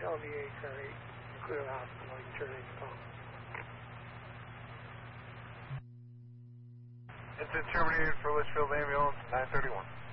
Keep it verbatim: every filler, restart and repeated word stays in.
L V H R eight, clear the hospital, you turn in your phone. Incident terminated for Litchfield Ambulance nine thirty-one.